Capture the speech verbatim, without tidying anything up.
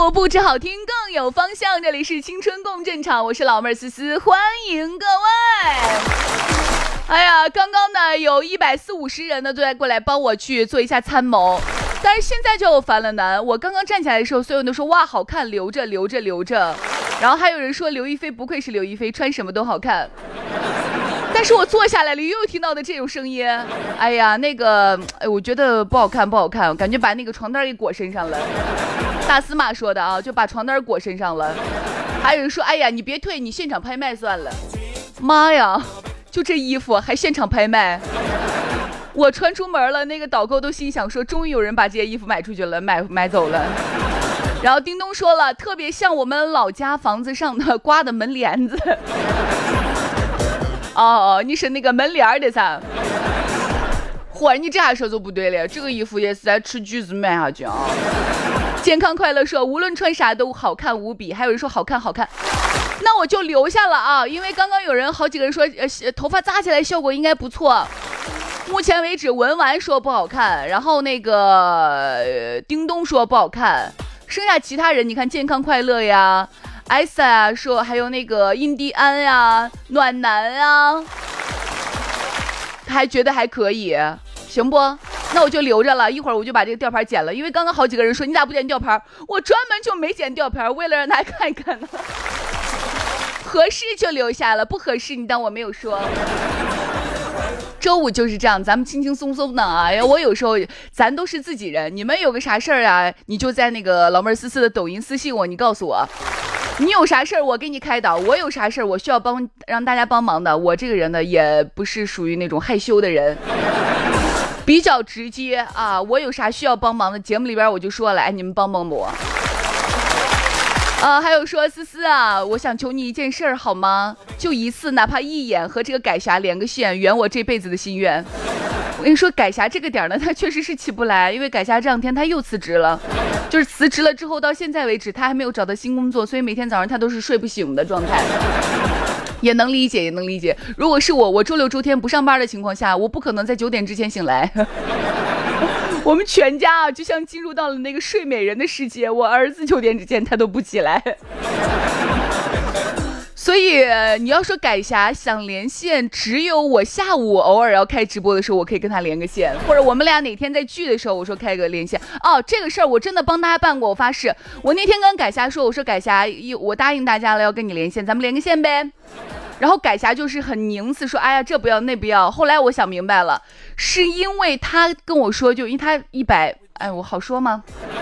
目不止好听更有方向，这里是青春共振场，我是老妹儿思思，欢迎各位。哎呀，刚刚呢有一百四五十人呢都在过来帮我去做一下参谋，但是现在就烦了难。我刚刚站起来的时候，所有人都说哇好看，留着留着留着，然后还有人说刘亦菲不愧是刘亦菲，穿什么都好看。但是我坐下来了，又听到的这种声音，哎呀，那个，哎，我觉得不好看，不好看，感觉把那个床单给裹身上了。大司马说的啊，就把床单裹身上了。还有人说，哎呀，你别退，你现场拍卖算了。妈呀，就这衣服还现场拍卖？我穿出门了，那个导购都心想说，终于有人把这些衣服买出去了，买买走了。然后叮咚说了，特别像我们老家房子上的刮的门帘子。哦，你是那个门帘的噻？嚯，你这样说就不对了，这个衣服也是在吃橘子卖下去啊。健康快乐说，无论穿啥都好看无比，还有人说好看好看，那我就留下了啊，因为刚刚有人好几个人说，呃，头发扎起来效果应该不错。目前为止，文玩说不好看，然后那个、呃、叮咚说不好看，剩下其他人，你看健康快乐呀。艾萨啊，说还有那个印第安呀、暖男啊，他还觉得还可以，行不？那我就留着了，一会儿我就把这个吊牌剪了，因为刚刚好几个人说你咋不剪吊牌，我专门就没剪吊牌，为了让大家看一看呢。合适就留下了，不合适你当我没有说。周五就是这样，咱们轻轻松松的啊！哎呀，我有时候咱都是自己人，你们有个啥事儿啊，你就在那个老妹儿思思的抖音私信我，你告诉我。你有啥事儿我给你开导，我有啥事儿我需要帮让大家帮忙的，我这个人呢也不是属于那种害羞的人，比较直接啊。我有啥需要帮忙的，节目里边我就说了，哎，你们帮帮我。啊，还有说思思啊，我想求你一件事儿好吗？就一次，哪怕一眼和这个改霞连个线，圆我这辈子的心愿。我跟你说，改霞这个点呢，他确实是起不来，因为改霞这两天他又辞职了，就是辞职了之后到现在为止，他还没有找到新工作，所以每天早上他都是睡不醒的状态。也能理解，也能理解。如果是我，我周六周天不上班的情况下，我不可能在九点之前醒来。我们全家啊，就像进入到了那个睡美人的世界。我儿子九点之前他都不起来。所以你要说改霞想连线，只有我下午偶尔要开直播的时候，我可以跟他连个线，或者我们俩哪天在聚的时候，我说开个连线。哦，这个事儿我真的帮大家办过，我发誓。我那天跟改霞说，我说改霞，我答应大家了要跟你连线，咱们连个线呗。然后改霞就是很宁死说，哎呀这不要那不要。后来我想明白了，是因为他跟我说，就因为他一百，哎我好说吗？